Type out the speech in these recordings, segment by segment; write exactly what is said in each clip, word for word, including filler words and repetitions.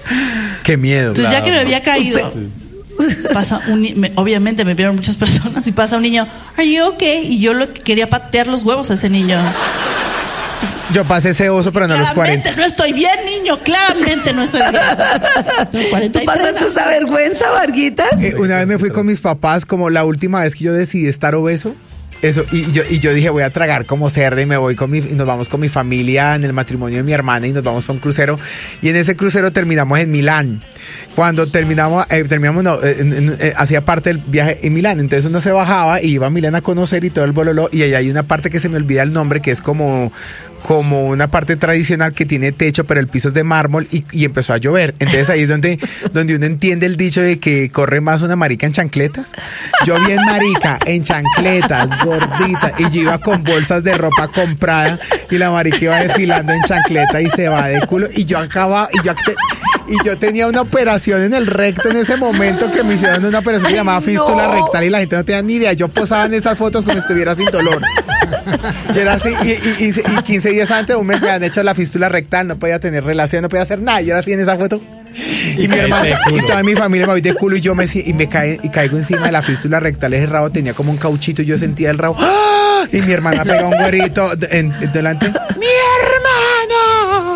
Qué miedo. Entonces claro. ya que me había caído, pasa un, me, obviamente me vieron muchas personas y pasa un niño, ¿are you okay? Y yo lo quería patear los huevos a ese niño. Yo pasé ese oso, pero no a los cuarenta. No estoy bien, niño, claramente no estoy bien. ¿Tú pasaste esa vergüenza, Varguitas? Eh, una vez me fui con mis papás, como la última vez que yo decidí estar obeso. Eso, y yo, y yo dije, voy a tragar como cerdo y me voy con mi, y nos vamos con mi familia en el matrimonio de mi hermana y nos vamos a un crucero. Y en ese crucero terminamos en Milán. Cuando terminamos, eh, terminamos, no, eh, eh, hacía parte del viaje en Milán. Entonces uno se bajaba y iba a Milán a conocer y todo el bololo. Y ahí hay una parte que se me olvida el nombre, que es como, como una parte tradicional que tiene techo, pero el piso es de mármol y, y empezó a llover. Entonces ahí es donde, donde uno entiende el dicho de que corre más una marica en chancletas. Yo bien marica, en chancletas, gordita, y yo iba con bolsas de ropa comprada y la marica iba desfilando en chancleta y se va de culo. Y yo acababa, y yo, y yo tenía una operación en el recto en ese momento que me hicieron una operación que se llamaba fístula no. rectal y la gente no tenía ni idea. Yo posaba en esas fotos como si estuviera sin dolor. Yo era así, y, y, y, y quince días antes, un mes me habían hecho la fístula rectal, no podía tener relación, no podía hacer nada. Yo era así en esa foto. Y, y mi hermano y toda mi familia me voy de culo y yo me y me cae y caigo encima de la fístula rectal. Ese rabo tenía como un cauchito y yo sentía el rabo. ¡Ah! Y mi hermana pega un güerito en, en delante. ¡Mi hermano!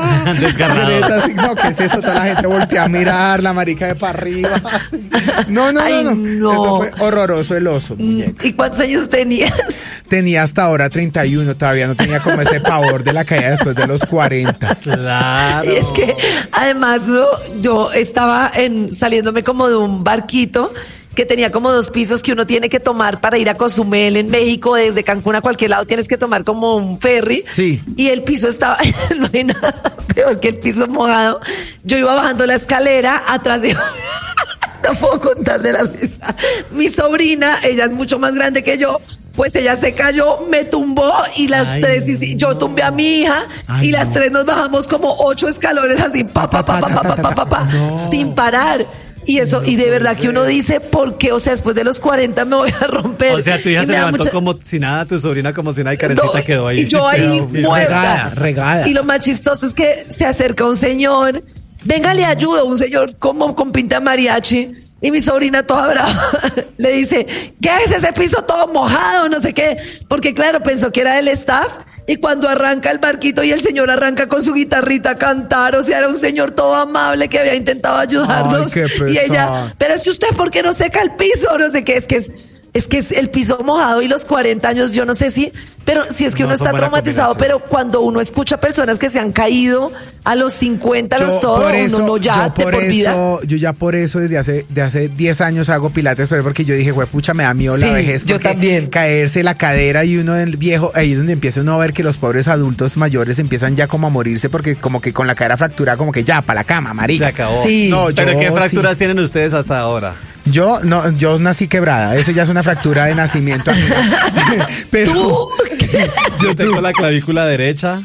Así, no, ¿qué es esto? Toda la gente voltea a mirar, la marica de para arriba. No, no, Ay, no, no, no. Eso fue horroroso, el oso, muñeca. ¿Y cuántos años tenías? Tenía hasta ahora treinta y uno, todavía no tenía como ese pavor de la caída después de los cuarenta. Claro. Y es que además yo, yo estaba en, saliéndome como de un barquito que tenía como dos pisos que uno tiene que tomar para ir a Cozumel en México, desde Cancún a cualquier lado tienes que tomar como un ferry. Sí. Y el piso estaba, no hay nada peor que el piso mojado. Yo iba bajando la escalera, atrás de... No puedo contar de la risa. Mi sobrina, ella es mucho más grande que yo, pues ella se cayó, me tumbó y las Ay, tres, y yo tumbé a mi hija Ay, y las no. tres nos bajamos como ocho escalones así, pa, pa, pa, pa, pa, pa, pa, pa, pa, no. sin parar. Y eso, y de verdad que uno dice, ¿por qué? O sea, después de los cuarenta me voy a romper. O sea, tu hija se levantó mucha... como si nada, tu sobrina como si nada, y Karencita no, quedó ahí. Y yo ahí quedó, muerta. Regada, regada. Y lo más chistoso es que se acerca un señor, venga, le ayudo, un señor como con pinta mariachi. Y mi sobrina toda brava le dice, ¿qué es ese piso todo mojado? No sé qué. Porque claro, pensó que era del staff. Y cuando arranca el barquito y el señor arranca con su guitarrita a cantar, o sea, era un señor todo amable que había intentado ayudarnos. Ay, qué y ella, pero es que usted, ¿por qué no seca el piso? No sé qué, es que es... Es que es el piso mojado y los cuarenta años, yo no sé si, pero si es que no, uno está traumatizado, pero cuando uno escucha personas que se han caído a los cincuenta, a los todo, eso, uno no ya yo de por eso, vida. Yo ya por eso desde hace, de hace diez años hago pilates, pero porque yo dije, güey, pucha, me da miedo sí, la vejez. Yo también. Caerse la cadera y uno del viejo, ahí es donde empieza uno a ver que los pobres adultos mayores empiezan ya como a morirse porque como que con la cadera fracturada, como que ya, para la cama, marica. Se acabó. Sí. No, pero yo, ¿qué fracturas sí. tienen ustedes hasta ahora? Yo no, yo nací quebrada. Eso ya es una fractura de nacimiento. Pero ¿Tú? Yo tengo la clavícula derecha.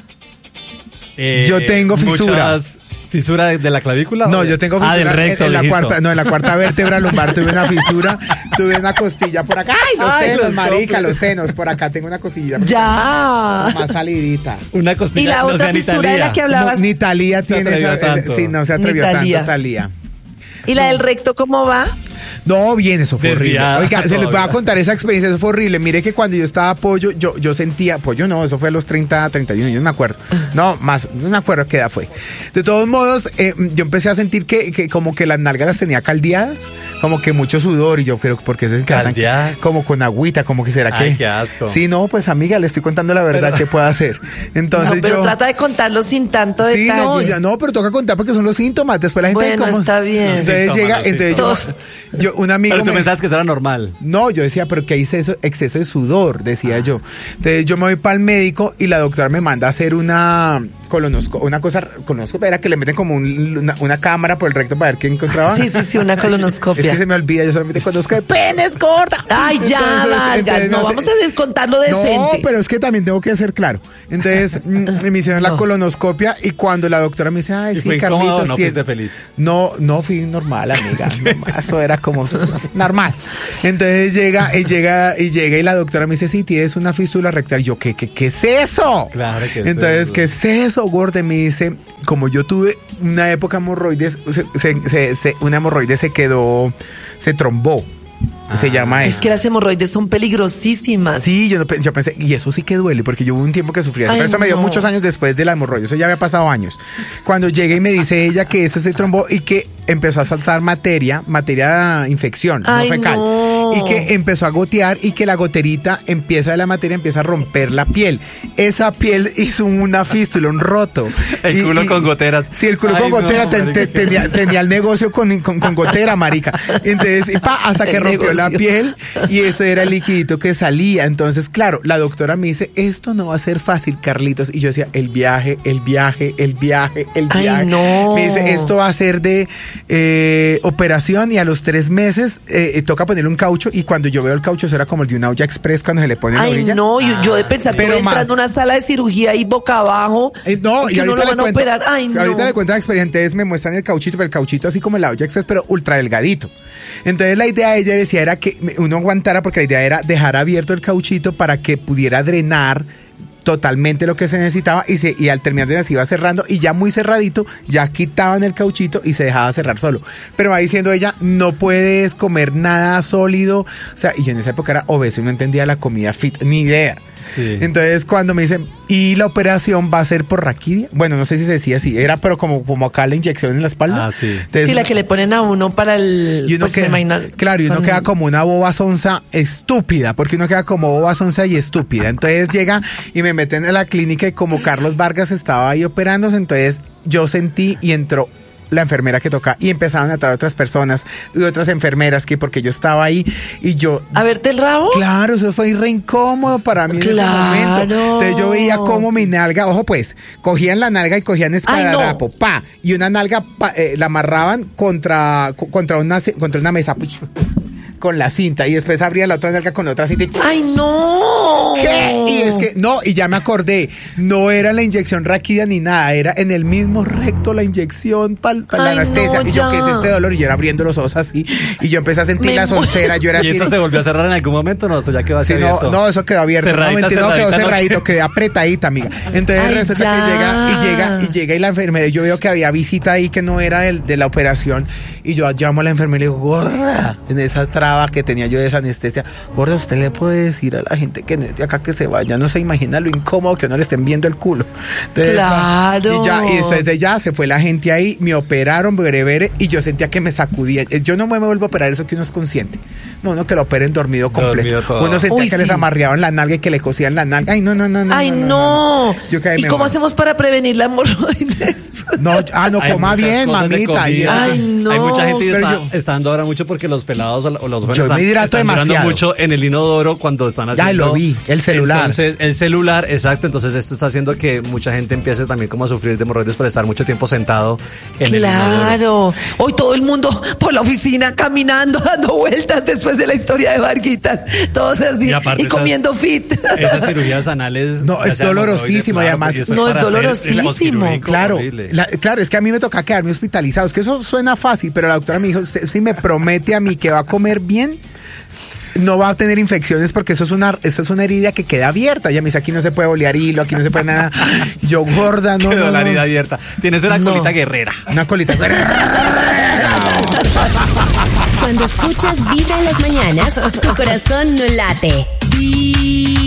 Eh, yo tengo fisura. ¿Fisura de, de la clavícula? No, yo tengo fisura ah, del recto, en, en la dijiste. cuarta, no, en la cuarta vértebra lumbar tuve una fisura, tuve una costilla por acá. Ay, los Ay, senos, los marica, topes. los senos, por acá tengo una cosilla. Ya. Más salidita. Una costilla. Y la no otra sea, fisura de la que hablabas. Ni Talía tiene esa, tanto. sí, no se atrevió Ni Thalía. tanto Talía. ¿Y la del recto cómo va? No, bien, eso fue Desviada horrible. Oiga, se les voy a todavía. contar esa experiencia, eso fue horrible. Mire que cuando yo estaba pollo, yo, yo sentía, pollo no, eso fue a los treinta, treinta y uno, yo no me acuerdo. No, más, no me acuerdo qué edad fue. De todos modos, eh, yo empecé a sentir que, que como que las nalgas las tenía caldeadas, como que mucho sudor, y yo creo que porque se ¿Caldeadas? como con agüita, como que será Ay, que. qué asco. Sí, no, pues amiga, le estoy contando la verdad, Pero... ¿qué puedo hacer? Entonces No, pero yo. trata de contarlo sin tanto Sí, detalle. no, ya no, pero toca contar porque son los síntomas. Después la gente Bueno, como, está bien. Entonces Los llega, síntomas, los entonces síntomas. yo, yo, un amigo Pero tú me- pensabas que eso era normal. No, yo decía, pero que hay exceso, exceso de sudor, decía yo. Entonces yo me voy para el médico y la doctora me manda a hacer una colonoscopia, una cosa, colonoscopia era que le meten como un- una, una cámara por el recto para ver qué encontraban. Sí, sí, sí, una colonoscopia. Es que se me olvida, yo solamente conozco de penes gorda. Ay, ya, Entonces, Vargas, entonces me no, hace- vamos a descontarlo decente. No, pero es que también tengo que ser claro. Entonces mm, me hicieron la No. colonoscopia y cuando la doctora me dice, ay, ¿Y sí, fue incómodo Carlitos, o no tiene- fuiste feliz? No, no fui normal, amiga. No, eso era como normal. Entonces llega y llega y llega y la doctora me dice, sí, tienes una fístula rectal. Y yo, ¿qué, qué, qué es eso? Claro que es Entonces, eso. ¿qué es eso? pasó, gorda? Y me dice, como yo tuve una época hemorroides, se, se, se, se, una hemorroide se quedó, se trombó. Ah, se llama eso. Es que las hemorroides son peligrosísimas. Sí, yo, no, yo pensé, y eso sí que duele, porque yo hubo un tiempo que sufría. Ay, pero eso me dio no. muchos años después de la hemorroide, eso ya había pasado años. Cuando llegué y me dice ella que eso se trombó y que empezó a saltar materia, materia de infección, Ay, no fecal. no. Y que empezó a gotear y que la goterita empieza de la materia, empieza a romper la piel. Esa piel hizo una fístula, un roto. El Y- culo y- con goteras. Sí, el culo Ay, con no, gotera te- marica. te- tenía, tenía el negocio con, con, con gotera, marica. Entonces, y pa, hasta que El rompió la negocio. piel y eso era el liquidito que salía. Entonces, claro, la doctora me dice, esto no va a ser fácil, Carlitos. Y yo decía, el viaje, el viaje, el viaje, el Ay, viaje. no. Me dice, esto va a ser de eh, operación y a los tres meses eh, toca ponerle un caucho. Y cuando yo veo el caucho, eso era como el de una olla express cuando se le pone en la Ay, orilla. no, yo, yo de pensar que Pero, voy ma- entrando a una sala de cirugía y boca abajo. Eh, no, y que no ahorita lo le van a cuento, operar. Ay, no. ahorita le cuento la experiencia, entonces me muestran el cauchito, pero el cauchito así como la olla express, pero ultra delgadito. Entonces la idea de ella decía era que uno aguantara, porque la idea era dejar abierto el cauchito para que pudiera drenar totalmente lo que se necesitaba y, se, y al terminar de se iba cerrando y ya muy cerradito, ya quitaban el cauchito y se dejaba cerrar solo. Pero va diciendo ella, no puedes comer nada sólido. O sea, y yo en esa época era obeso y no entendía la comida fit, ni idea. Sí. Entonces cuando me dicen, ¿y la operación va a ser por raquidia? Bueno, no sé si se decía así, era pero como, como acá la inyección en la espalda. Ah, sí. Entonces, Sí, la que le ponen a uno para el... y uno pues, me queda, imagino, claro, y uno con- queda como una boba sonza estúpida, porque uno queda como boba sonza y estúpida. Entonces llega y me meten a la clínica y como Carlos Vargas estaba ahí operándose, entonces yo sentí y entró la enfermera que toca y empezaron a traer otras personas y otras enfermeras que porque yo estaba ahí y yo... ¿A verte el rabo? Claro, eso fue re incómodo para mí en ese Claro. momento. Entonces yo veía cómo mi nalga, ojo pues, cogían la nalga y cogían esparadrapo, Ay, pa, y una nalga pa, eh, la amarraban contra, co- contra, una, ce- contra una mesa con la cinta y después abrían la otra nalga con la otra cinta y ¡Ay, no! ¿qué? Y es que, no, y ya me acordé, no era la inyección raquídea ni nada, era en el mismo recto la inyección para la Ay, anestesia. no, y yo, ya. ¿qué es este dolor? Y yo era abriendo los ojos así, y yo empecé a sentir Me la muero. soncera, yo era ¿Y así. esto se volvió a cerrar en algún momento? No, eso ya quedó así Sí, no, abierto. no, eso quedó abierto. Cerradita, no, mentira, no, quedó cerradita, no. cerradito, quedó apretadita, amiga. Entonces Ay, resulta ya. que llega y llega y llega y la enfermera, y yo veo que había visita ahí que no era del- de la operación, y yo llamo a la enfermera y le digo, gorda, en esa traba que tenía yo de esa anestesia, gorda, usted le puede decir a la gente que no es de acá que se vaya, no se imagina lo incómodo que no le estén viendo el culo. Entonces, Claro. Y ya, y después de ya se fue la gente ahí, me operaron, berebere, y yo sentía que me sacudía. Yo no me vuelvo a operar, eso que uno es consciente. No, no, que lo operen dormido completo. Dormido todo. Uno sentía Uy, que les sí. amarreaban la nalga y que le cosían la nalga. Ay, no, no, no, no. ¡Ay, no! no! Yo caí ¿Y mejor. cómo hacemos para prevenir la hemorroides? No, ah, no, Hay coma muchas bien, cosas de mamita. Y comida. eso- Ay, no. Hay mucha gente que Pero está, yo- está dando ahora mucho porque los pelados o la- o los jóvenes Yo me están, hidrato están durando demasiado. mucho en el inodoro cuando están Ya haciendo... lo vi, el celular. Entonces, el celular, exacto. Entonces, esto está haciendo que mucha gente empiece también como a sufrir de hemorroides por estar mucho tiempo sentado en el inodoro. Claro. Hoy todo el mundo por la oficina caminando, dando vueltas después de la historia de Varguitas. Todos así. Y Y, aparte esas- comiendo fit. Esas cirugías anales... No, ya es sea hemorroides, dolorosísimo y además- porque eso No, es para hacer el dolorosísimo. posquirúrgico Claro, horrible. la- claro, es que a mí me toca quedarme hospitalizado. Es que eso suena fácil, pero la doctora me dijo, usted si me promete a mí que va a comer bien, no va a tener infecciones porque eso es una, eso es una herida que queda abierta. Ya me dice, aquí no se puede bolear hilo, aquí no se puede nada. Yo gorda, no, Quedó no, la no. herida abierta. Tienes una No. colita guerrera. Una colita. Cuando escuchas Vibra en las mañanas, tu corazón no late. Vibra.